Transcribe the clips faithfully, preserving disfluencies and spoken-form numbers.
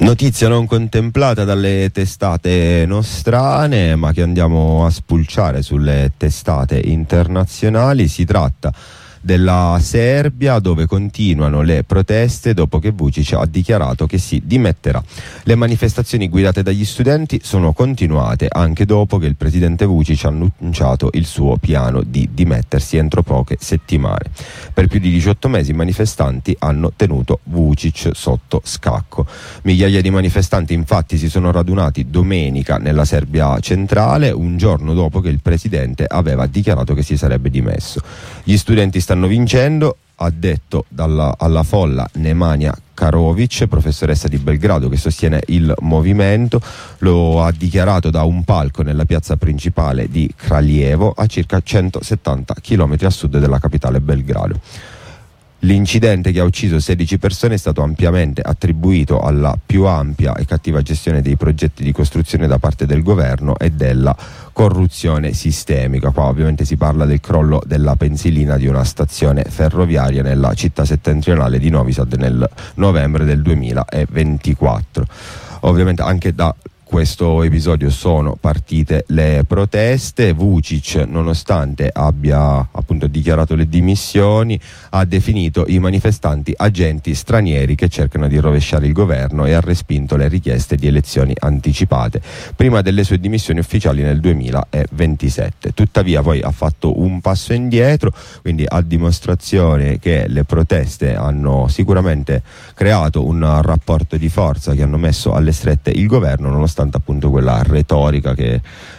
Notizia non contemplata dalle testate nostrane, ma che andiamo a spulciare sulle testate internazionali. Si tratta della Serbia, dove continuano le proteste dopo che Vučić ha dichiarato che si dimetterà. Le manifestazioni guidate dagli studenti sono continuate anche dopo che il presidente Vučić ha annunciato il suo piano di dimettersi entro poche settimane. Per più di diciotto mesi i manifestanti hanno tenuto Vučić sotto scacco. Migliaia di manifestanti infatti si sono radunati domenica nella Serbia centrale, un giorno dopo che il presidente aveva dichiarato che si sarebbe dimesso. Gli studenti stanno vincendo, ha detto dalla, alla folla Nemanja Karović, professoressa di Belgrado che sostiene il movimento. Lo ha dichiarato da un palco nella piazza principale di Kraljevo, a circa centosettanta chilometri a sud della capitale Belgrado. L'incidente che ha ucciso sedici persone è stato ampiamente attribuito alla più ampia e cattiva gestione dei progetti di costruzione da parte del governo e della corruzione sistemica. Qua ovviamente si parla del crollo della pensilina di una stazione ferroviaria nella città settentrionale di Novi Sad nel novembre del duemilaventiquattro. Ovviamente anche da questo episodio sono partite le proteste. Vučić, nonostante abbia appunto dichiarato le dimissioni, ha definito i manifestanti agenti stranieri che cercano di rovesciare il governo e ha respinto le richieste di elezioni anticipate prima delle sue dimissioni ufficiali nel duemilaventisette. Tuttavia poi ha fatto un passo indietro, quindi a dimostrazione che le proteste hanno sicuramente creato un rapporto di forza che hanno messo alle strette il governo, nonostante appunto quella retorica che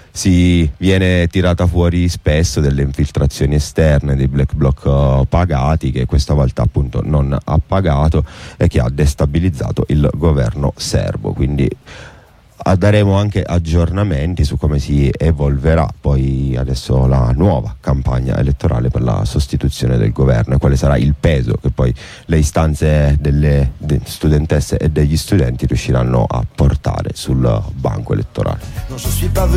si viene tirata fuori spesso delle infiltrazioni esterne, dei black bloc uh, pagati, che questa volta appunto non ha pagato e che ha destabilizzato il governo serbo. Quindi daremo anche aggiornamenti su come si evolverà poi adesso la nuova campagna elettorale per la sostituzione del governo e quale sarà il peso che poi le istanze delle studentesse e degli studenti riusciranno a portare sul banco elettorale.